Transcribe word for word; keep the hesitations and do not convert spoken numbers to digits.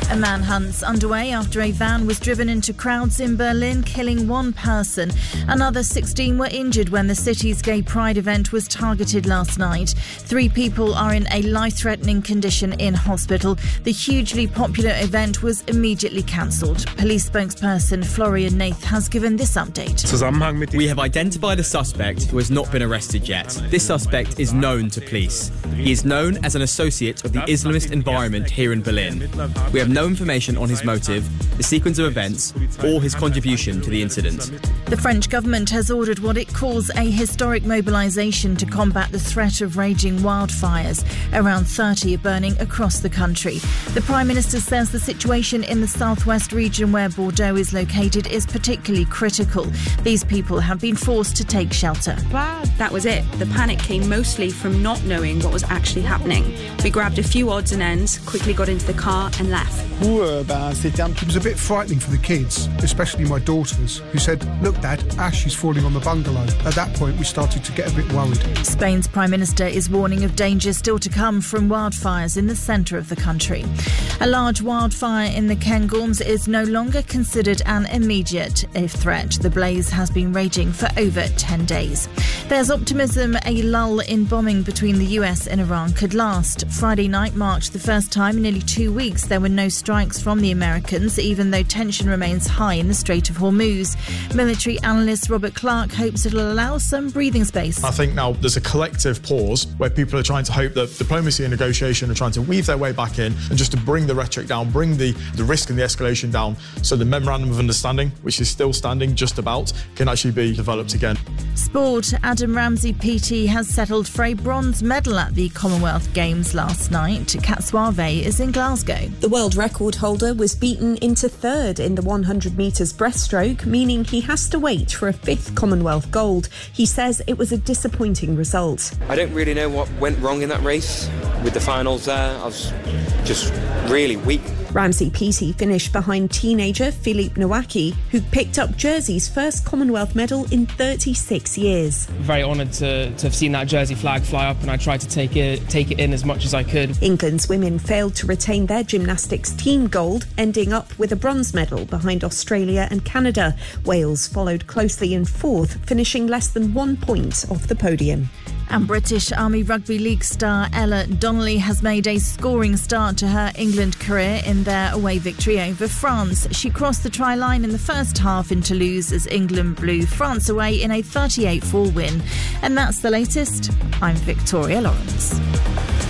A manhunt's underway after a van was driven into crowds in Berlin, killing one person. Another sixteen were injured when the city's gay pride event was targeted last night. Three people are in a life-threatening condition in hospital. The hugely popular event was immediately cancelled. Police spokesperson Florian Nath has given this update. We have identified a suspect who has not been arrested yet. This suspect is known to police. He is known as an associate of the Islamist environment here in Berlin. We have no information on his motive, the sequence of events, or his contribution to the incident. The French government has ordered what it calls a historic mobilisation to combat the threat of raging wildfires. Around thirty are burning across the country. The Prime Minister says the situation in the southwest region where Bordeaux is located is particularly critical. These people have been forced to take shelter. That was it. The panic came mostly from not knowing what was actually happening. We grabbed a few odds and ends, quickly got into the car and left. It was a bit frightening for the kids, especially my daughters, who said, "Look, Dad, ash is falling on the bungalow." At that point, we started to get a bit worried. Spain's Prime Minister is warning of danger still to come from wildfires in the centre of the country. A large wildfire in the Cairngorms is no longer considered an immediate threat. The blaze has been raging for over ten days. There's optimism a lull in bombing between the U S and Iran could last. Friday night marked the first time in nearly two weeks there were no strikes from the Americans, even though tension remains high in the Strait of Hormuz. Military analyst Robert Clark hopes it'll allow some breathing space. I think now there's a collective pause where people are trying to hope that diplomacy and negotiation are trying to weave their way back in and just to bring the rhetoric down, bring the, the risk and the escalation down, so the memorandum of understanding, which is still standing just about, can actually be developed again. Sport. Adam Ramsey P T has settled for a bronze medal at the Commonwealth Games last night. Cat Suave is in Glasgow. The world record holder was beaten into third in the one hundred metres breaststroke, meaning he has to wait for a fifth Commonwealth gold. He says it was a disappointing result. I don't really know what went wrong in that race. With the finals there, I was just really weak. Ramsey P T finished behind teenager Philippe Nowacki, who picked up Jersey's first Commonwealth medal in thirty-six years. Very honoured to, to have seen that Jersey flag fly up, and I tried to take it, take it in as much as I could. England's women failed to retain their gymnastics team gold, ending up with a bronze medal behind Australia and Canada. Wales followed closely in fourth, finishing less than one point off the podium. And British Army Rugby League star Ella Donnelly has made a scoring start to her England career in their away victory over France. She crossed the try line in the first half in Toulouse as England blew France away in a thirty-eight four win. And that's the latest. I'm Victoria Lawrence.